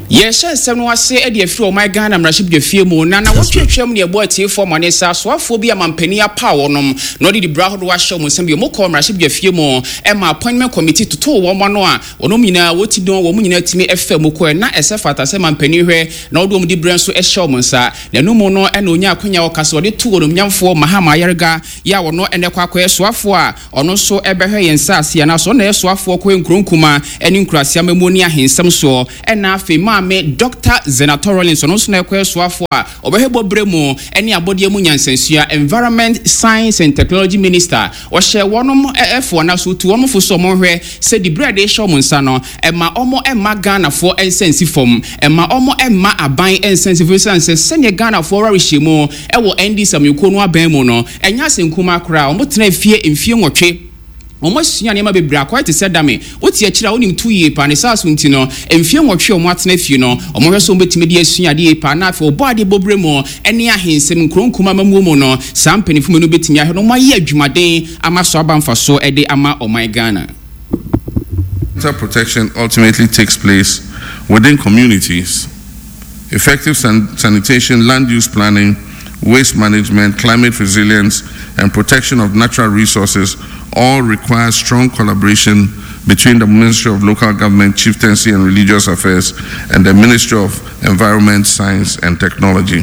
Yes, some was say Eddie Fro, my gun, and Rashid Fiemo, Nana, what you chum near boy tea for Manessa, so phobia Mampenia power, not the brow wash show, Mosambio Moko, Rashid Fiemo, and my appointment committee to tow 1 or no mina, what you know, woman to me, F. Moko, not as if at a seman penny, no dome de brands to a showmansa, the no mono and Onya Quina Castle, the 2 of them for Mahama Yarga, Yaw no and the Quaque Swafua, or no so Eberhe and Sassy, and also ne Swafua Queen Grunkuma, and in Crasiam Monia in some so, and now Mame Dr. Zenatorolins on Osna Swafua, Obehebo Bremo, any Abodia Munyan Sensua, Environment, Science and Technology Minister, or share one F1 as to one for somewhere, said the bread show Monsano, and my Omo and my Ghana for Ensensifum, and my Omo and my Abine Ensensifum says, send your Ghana for Rishimo, and will end this Amukunwa Bemono, and Yasin Kuma crowd, what fear in few or cheap. Almost Yanima be bra quite said dame. What's your child only 2 years panisas wintino, and few more chill what's nephew no, or more so bit media sunya de pana for body bobremo, and near his seven cronkuma mono, some penny from a bit near no my year Jumade, ama soban for so a day ama or my Ghana. Protection ultimately takes place within communities. Effective sanitation, land use planning, waste management, climate resilience, and protection of natural resources all require strong collaboration between the Ministry of Local Government, Chieftaincy and Religious Affairs and the Ministry of Environment, Science and Technology.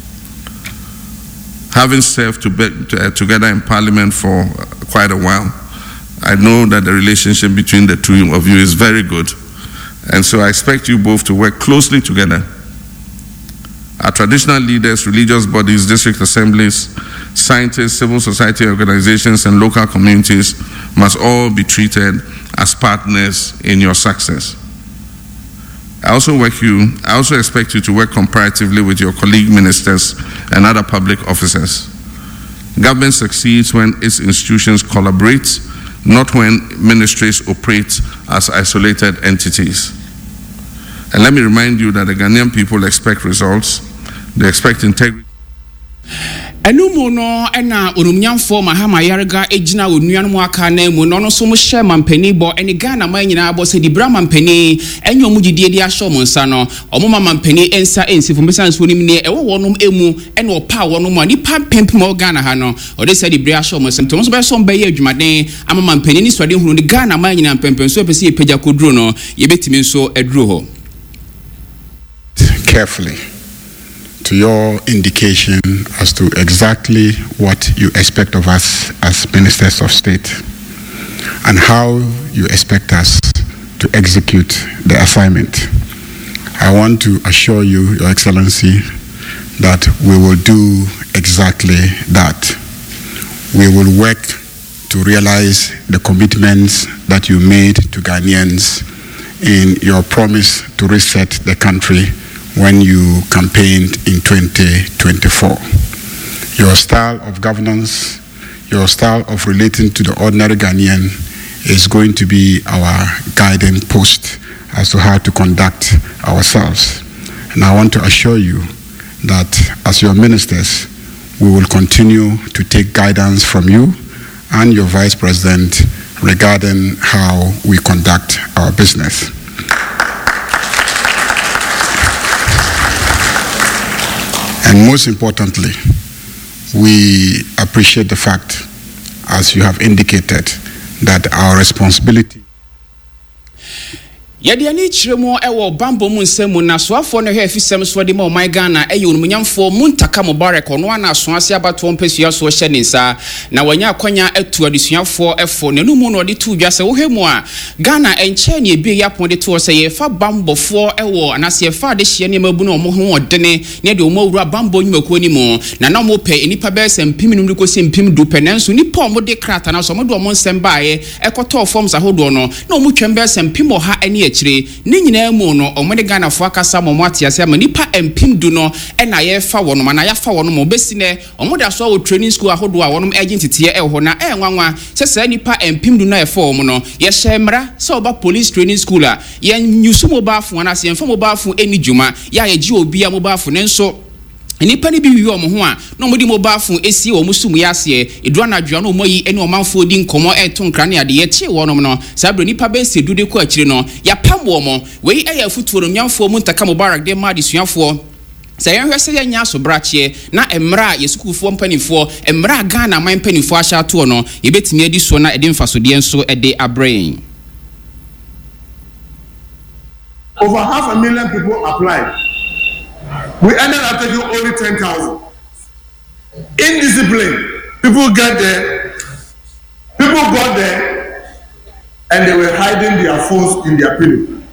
Having served together in Parliament for quite a while, I know that the relationship between the two of you is very good, and so I expect you both to work closely together. Our traditional leaders, religious bodies, district assemblies, scientists, civil society organizations, and local communities must all be treated as partners in your success. I also expect you to work comparatively with your colleague ministers and other public officers. Government succeeds when its institutions collaborate, not when ministries operate as isolated entities. And let me remind you that the Ghanaian people expect results. They expect integrity. Enumono ena urumnyamfo Mahama Yarga ejina onuan mu aka na mu no so mo hye mampani bo ene Ghana man nyina bo se di bra mampani enyo mu gidie di ahyo mo nsa no omo mampani ensa ensifo mesan so nim ne ewo wonom emu ene opa wonom ani pam pempem Ghana ha no ode se di bra ahyo mo nsem to so be so mba ye adwumaden ama mampani ni swade hunu ni Ghana man nyina pempem so pese ye pagya koduro no ye betimi nso aduro ho. Carefully to your indication as to exactly what you expect of us as ministers of state and how you expect us to execute the assignment. I want to assure you, Your Excellency, that we will do exactly that. We will work to realize the commitments that you made to Ghanaians in your promise to reset the country when you campaigned in 2024. Your style of governance, your style of relating to the ordinary Ghanaian is going to be our guiding post as to how to conduct ourselves. And I want to assure you that as your ministers, we will continue to take guidance from you and your Vice President regarding how we conduct our business. And most importantly, we appreciate the fact, as you have indicated, that our responsibility. Yadi ani chiremo ewo bambo mu nsemu na soafo no hefi sem so de ma my Ghana eyo onumunyamfo Muntaka Mubarak ono ana so ase abato mpesua so hye ninsa na wanya akwanya atu adesuafo efo nenu mu no de tu dwase wo hemu a Ghana enche ne ebe yapon de to se ye fa bambofo ewo anase ye fa de hye ne mabu no mo ho odene ne de omo wura bambo nyumako ni mo na mo pe enipa be se mpim num de ko se mpim du penenso ni po mo de krata na so mo do mo nsem baaye ekoto forms ahodo no na omo twem be se mpim ha ene ni nyina mu no omode Ghana fo akasa mo atiase ama nipa empim du no na ye fa wono ma na ya fa wono mo besine omode aso wo training school ahodo a wono agentite ho na enwanwa se nipa empim du na ye fa wo no ye shemra se oba police training school a ye nyusu mo ba fo na se enfo mo ba fo eni djuma ya ye ji obi a mo ba fo ne nso nipa ni bi wi omo ho a no modi mobile phone esi o musum ya ase edura na dwa no moyi ene omanfo di nkomo eto nkra ne ade ye tie wonom no sabro nipa be se dude ko akire no ya pam wo mo we eya futuo no nyamfo mu ntaka Mubarak de ma de suafo sayen hwese ya nya so brachie na emra yesukufo mpanifo emra Ghana man mpanifo ahya to no ye betimi adi so na ede mfasode enso ede abrain. Over 500,000 people applied. We ended up taking only 10,000. Indiscipline. People got there, and they were hiding their phones in their pillow.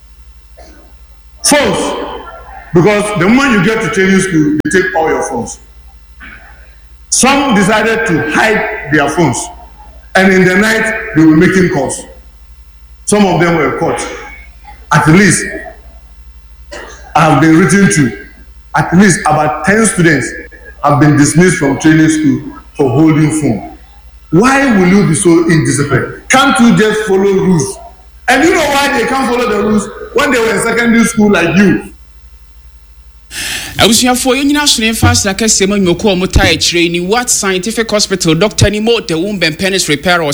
Phones, because the moment you get to training school, they take all your phones. Some decided to hide their phones, and in the night they were making calls. Some of them were caught. At least, I have been written to. At least about 10 students have been dismissed from training school for holding phone. Why will you be so indisciplined? Can't you just follow rules? And you know why they can't follow the rules? When they were in secondary school like you. Abusiafo yenyina sone fast like sema nyoko omutai training what scientific hospital Dr. Nimo the womb and penis repair or